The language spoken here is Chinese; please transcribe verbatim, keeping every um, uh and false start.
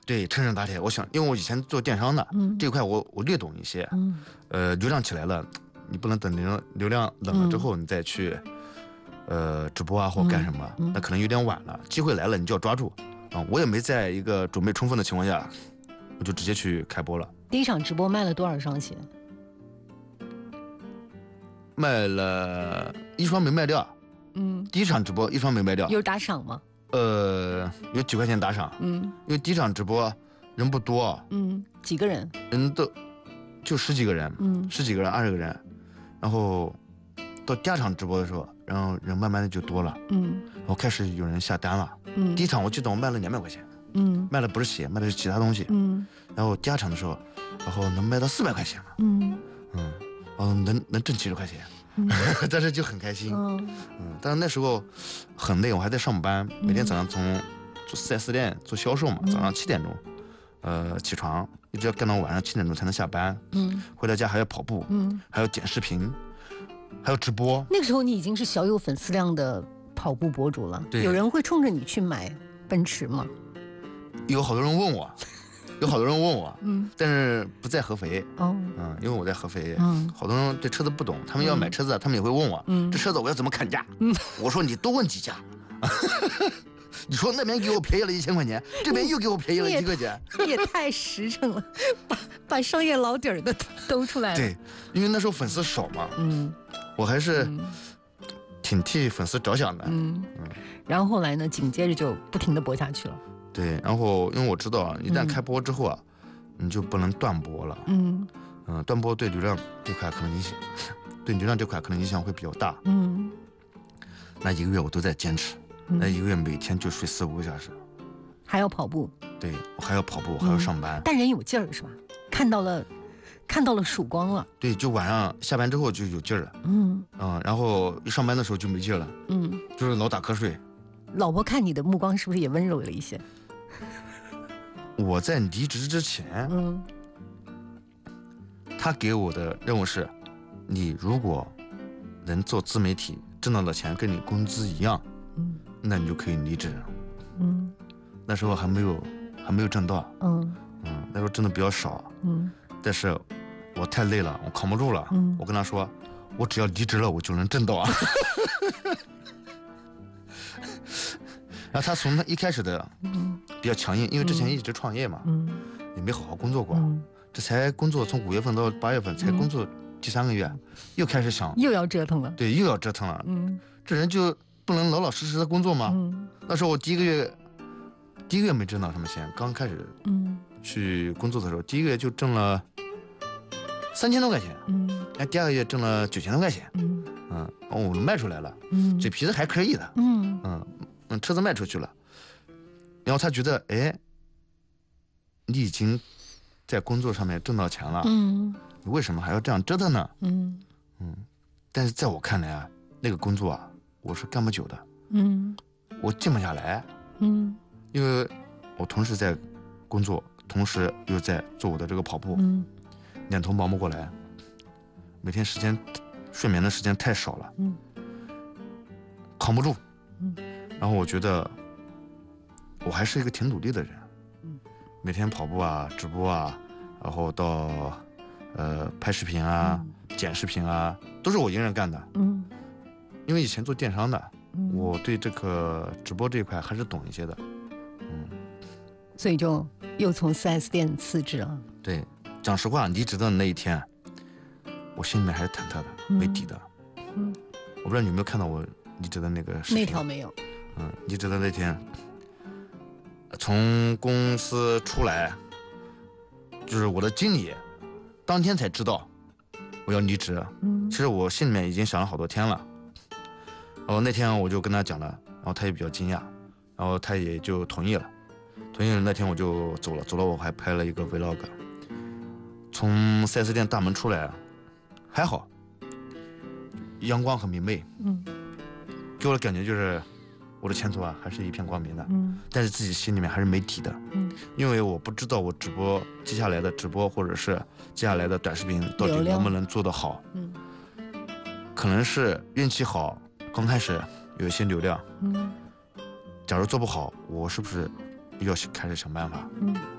对，趁热打铁。我想，因为我以前做电商的， 嗯， 这块我我略懂一些。 嗯， 呃，流量起来了，你不能等流量流量冷了之后，你再去，呃，直播啊或干什么， 嗯嗯、 那可能有点晚了。机会来了，你就要抓住。啊，我也没在一个准备充分的情况下，我就直接去开播了。 第一场直播卖了多少双鞋？ 卖了一双没卖掉。 嗯， 第一场直播一双没卖掉。 有打赏吗？ 呃，有几块钱打赏。 嗯， 因为第一场直播人不多。 嗯，几个人？ 人都就十几个人。 嗯， 十几个人，二十个人。然后到第二场直播的时候，然后人慢慢的就多了。 嗯， 然后开始有人下单了。 嗯， 第一场我记得我卖了两百块钱。 嗯，卖的不是鞋，卖的是其他东西。 嗯， 然后第二场的时候，然后能卖到四百块钱了。 嗯嗯，然后能能挣七十块钱。嗯、但是就很开心。 嗯嗯，但是那时候很累，我还在上班，每天早上从做四 S 店做销售嘛， 嗯、 早上七点钟，呃起床，一直要干到晚上七点钟才能下班。 嗯， 回到家还要跑步， 嗯， 还要剪视频，还要直播。 那个时候你已经是小有粉丝量的跑步博主了。 对， 有人会冲着你去买奔驰吗？ 有好多人问我。有好多人问我， 嗯， 但是不在合肥。 哦， 嗯，因为我在合肥。 嗯， 好多人对车子不懂，他们要买车子，嗯、他们也会问我，嗯，这车子我要怎么砍价？嗯，我说你多问几家。你说那边给我便宜了一千块钱，这边又给我便宜了一块钱， 你也太实诚了，把把商业老底儿都兜出来了。 对，因为那时候粉丝少嘛， 嗯， 我还是挺替粉丝着想的。 嗯嗯，然后后来呢，紧接着就不停的播下去了。 对，然后因为我知道啊，一旦开播之后啊，嗯、你就不能断播了。嗯嗯，断播对流量这块可能影响，对流量这块可能影响会比较大。嗯，那一个月我都在坚持，嗯、那一个月每天就睡四五个小时， 还要跑步。 对，我还要跑步，我还要上班。 嗯、但人有劲儿是吧？看到了，看到了曙光了。 对，就晚上下班之后就有劲儿了。嗯嗯，然后一上班的时候就没劲儿了。嗯，就是老打瞌睡。 老婆看你的目光是不是也温柔了一些？ 我在离职之前，嗯，他给我的任务是，你如果能做自媒体，挣到的钱跟你工资一样，嗯，那你就可以离职。嗯，那时候还没有还没有挣到，嗯嗯，那时候挣的比较少，嗯，但是我太累了，我扛不住了，嗯，我跟他说，我只要离职了，我就能挣到啊。然后他从他一开始的比较强硬，因为之前一直创业嘛，嗯，也没好好工作过，嗯，这才工作从五月份到八月份才工作第三个月，嗯、又开始想又要折腾了， 对，又要折腾了，嗯，这人就不能老老实实的工作吗？嗯，那时候我第一个月，第一个月没挣到什么钱，刚开始嗯去工作的时候，第一个月就挣了三千多块钱，嗯，哎，第二个月挣了九千多块钱，嗯嗯，哦，我卖出来了，嗯，嘴皮子还可以的，嗯嗯。嗯，车子卖出去了，然后他觉得，哎，你已经在工作上面挣到钱了，嗯，你为什么还要这样折腾呢？嗯嗯，但是在我看来啊，那个工作啊，我是干不久的，嗯，我静不下来，嗯，因为我同时在工作，同时又在做我的这个跑步，嗯，两头忙不过来，每天时间睡眠的时间太少了，嗯，扛不住，嗯。然后我觉得我还是一个挺努力的人，嗯，每天跑步啊、直播啊，然后到呃拍视频啊、嗯、剪视频啊，都是我一个人干的，嗯，因为以前做电商的，嗯、我对这个直播这一块还是懂一些的，嗯， 所以就又从 四 S 店辞职了。 对，讲实话，离职的那一天，我心里面还是忐忑的，没底的，嗯，我不知道你有没有看到我离职的那个视频？ 那条没有。 嗯，离职的那天，从公司出来，就是我的经理，当天才知道我要离职。嗯，其实我心里面已经想了好多天了。然后那天我就跟他讲了，然后他也比较惊讶，然后他也就同意了。同意了那天我就走了，走了我还拍了一个 vlog。从 四 S 店大门出来，还好，阳光很明媚。嗯，给我的感觉就是。我的前途啊，还是一片光明的，嗯，但是自己心里面还是没底的，嗯，因为我不知道我直播接下来的直播或者是接下来的短视频到底能不能做得好，嗯，可能是运气好，刚开始有一些流量，嗯，假如做不好，我是不是要开始想办法，嗯。